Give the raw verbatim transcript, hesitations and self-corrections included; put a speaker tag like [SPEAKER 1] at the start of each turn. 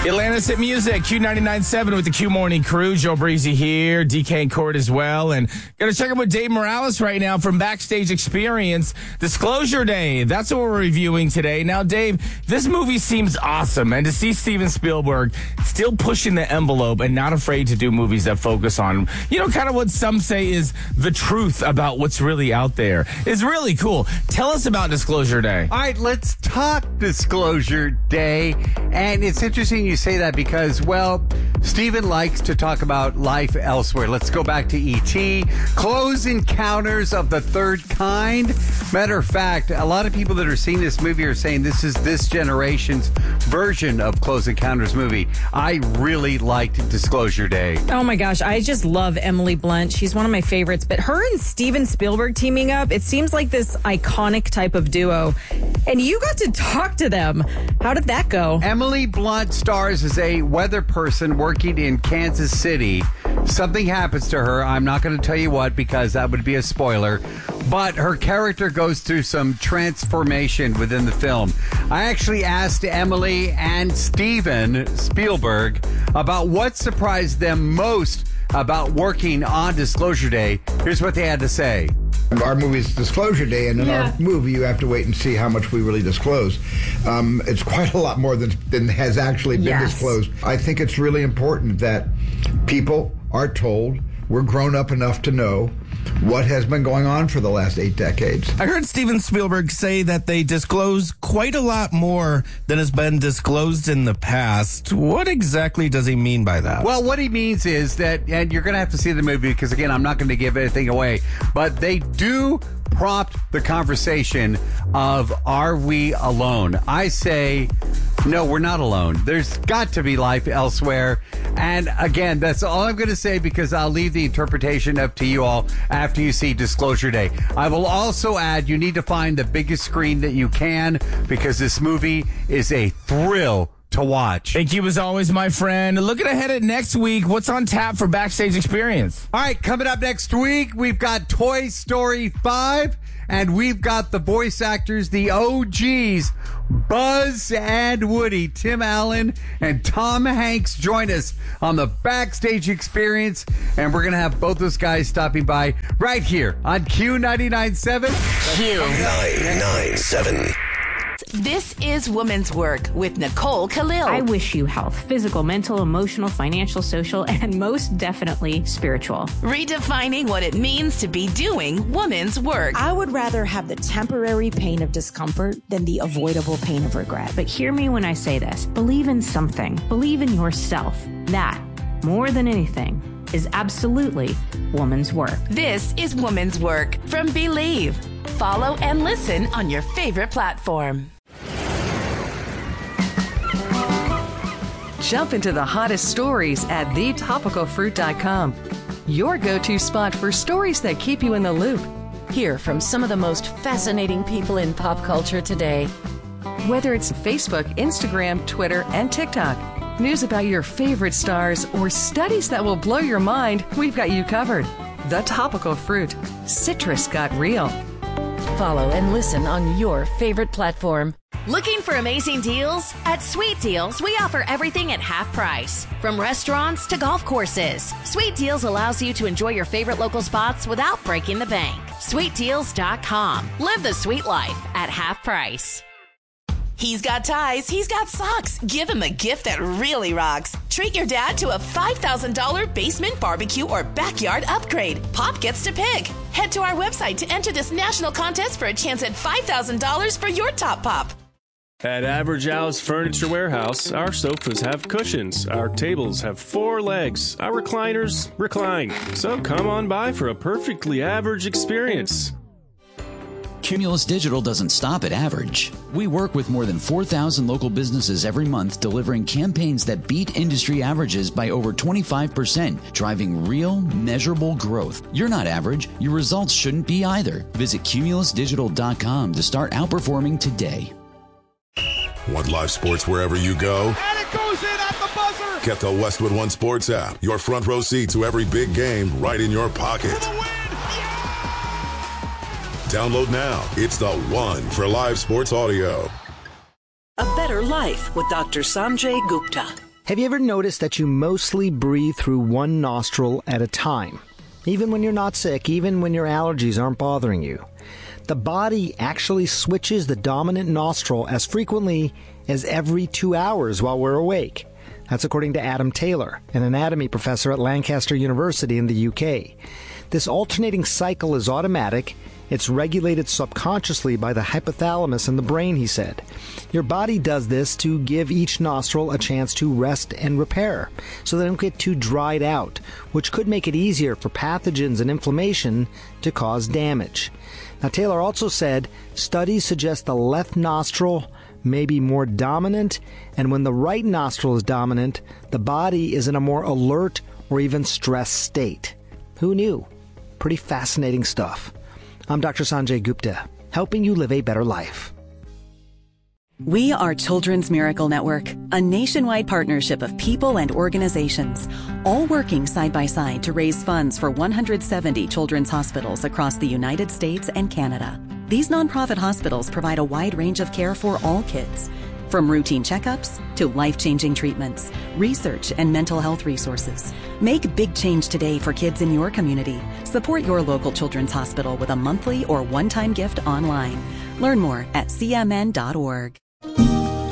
[SPEAKER 1] Atlantis at Music, Q ninety-nine point seven with the Q Morning Crew. Joe Breezy here, D K and Court as well. And going to check in with Dave Morales right now from Backstage Experience. Disclosure Day, that's what we're reviewing today. Now, Dave, this movie seems awesome. And to see Steven Spielberg still pushing the envelope and not afraid to do movies that focus on, you know, kind of what some say is the truth about what's really out there is really cool. Tell us about Disclosure Day.
[SPEAKER 2] All right, let's talk Disclosure Day. And it's interesting you say that because, well, Steven likes to talk about life elsewhere. Let's go back to E T Close Encounters of the Third Kind. Matter of fact, a lot of people that are seeing this movie are saying this is this generation's version of Close Encounters movie. I really liked Disclosure Day.
[SPEAKER 3] Oh my gosh, I just love Emily Blunt. She's one of my favorites. But her and Steven Spielberg teaming up, it seems like this iconic type of duo. And you got to talk to them. How did that go?
[SPEAKER 2] Emily Blunt stars as a weather person working in Kansas City. Something happens to her. I'm not going to tell you what because that would be a spoiler. But her character goes through some transformation within the film. I actually asked Emily and Steven Spielberg about what surprised them most about working on Disclosure Day. Here's what they had to say.
[SPEAKER 4] Our movie is Disclosure Day, and in yeah. our movie, you have to wait and see how much we really disclose. Um, it's quite a lot more than, than has actually been yes. disclosed. I think it's really important that people are told we're grown up enough to know what has been going on for the last eight decades.
[SPEAKER 1] I heard Steven Spielberg say that they disclose quite a lot more than has been disclosed in the past. What exactly does he mean by that?
[SPEAKER 2] Well, what he means is that, and you're going to have to see the movie because, again, I'm not going to give anything away, but they do prompt the conversation of, are we alone? I say, no, we're not alone. There's got to be life elsewhere. And again, that's all I'm going to say because I'll leave the interpretation up to you all after you see Disclosure Day. I will also add, you need to find the biggest screen that you can because this movie is a thrill to watch.
[SPEAKER 1] Thank you as always, my friend. Looking ahead at next week, what's on tap for Backstage Experience?
[SPEAKER 2] All right, coming up next week, we've got Toy Story five, and we've got the voice actors, the O Gs, Buzz and Woody. Tim Allen and Tom Hanks join us on the Backstage Experience, and we're going to have both those guys stopping by right here on Q ninety-nine point seven.
[SPEAKER 5] Q ninety-nine point seven. This is Woman's Work with Nicole Khalil.
[SPEAKER 6] I wish you health, physical, mental, emotional, financial, social, and most definitely spiritual.
[SPEAKER 5] Redefining what it means to be doing woman's work.
[SPEAKER 7] I would rather have the temporary pain of discomfort than the avoidable pain of regret.
[SPEAKER 6] But hear me when I say this. Believe in something. Believe in yourself. That, more than anything, is absolutely woman's work.
[SPEAKER 5] This is Woman's Work from Believe. Follow and listen on your favorite platform.
[SPEAKER 8] Jump into the hottest stories at the topical fruit dot com. Your go-to spot for stories that keep you in the loop.
[SPEAKER 9] Hear from some of the most fascinating people in pop culture today.
[SPEAKER 8] Whether it's Facebook, Instagram, Twitter, and TikTok, news about your favorite stars, or studies that will blow your mind, we've got you covered. The Topical Fruit. Citrus got real.
[SPEAKER 9] Follow and listen on your favorite platform.
[SPEAKER 5] Looking for amazing deals? At Sweet Deals, we offer everything at half price. From restaurants to golf courses, Sweet Deals allows you to enjoy your favorite local spots without breaking the bank. sweet deals dot com. Live the sweet life at half price. He's got ties, he's got socks. Give him a gift that really rocks. Treat your dad to a five thousand dollars basement barbecue or backyard upgrade. Pop gets to pick. Head to our website to enter this national contest for a chance at five thousand dollars for your top pop.
[SPEAKER 10] At Average Al's Furniture Warehouse, our sofas have cushions, our tables have four legs, our recliners recline. So come on by for a perfectly average experience.
[SPEAKER 11] Cumulus Digital doesn't stop at average. We work with more than four thousand local businesses every month, delivering campaigns that beat industry averages by over twenty-five percent, driving real, measurable growth. You're not average. Your results shouldn't be either. Visit cumulus digital dot com to start outperforming today.
[SPEAKER 12] Want live sports wherever you go?
[SPEAKER 13] And it goes in at the buzzer!
[SPEAKER 12] Get the Westwood One Sports app. Your front row seat to every big game right in your pocket.
[SPEAKER 13] For the win! Yeah!
[SPEAKER 12] Download now. It's the one for live sports audio.
[SPEAKER 14] A Better Life with Doctor Sanjay Gupta. Have you ever noticed that you mostly breathe through one nostril at a time? Even when you're not sick, even when your allergies aren't bothering you. The body actually switches the dominant nostril as frequently as every two hours while we're awake. That's according to Adam Taylor, an anatomy professor at Lancaster University in the U K. This alternating cycle is automatic. It's regulated subconsciously by the hypothalamus in the brain, he said. Your body does this to give each nostril a chance to rest and repair, so they don't get too dried out, which could make it easier for pathogens and inflammation to cause damage. Now, Taylor also said studies suggest the left nostril may be more dominant, and when the right nostril is dominant, the body is in a more alert or even stressed state. Who knew? Pretty fascinating stuff. I'm Doctor Sanjay Gupta, helping you live a better life.
[SPEAKER 15] We are Children's Miracle Network, a nationwide partnership of people and organizations, all working side by side to raise funds for one hundred seventy children's hospitals across the United States and Canada. These nonprofit hospitals provide a wide range of care for all kids, from routine checkups to life-changing treatments, research, and mental health resources. Make big change today for kids in your community. Support your local children's hospital with a monthly or one-time gift online. Learn more at c m n dot org.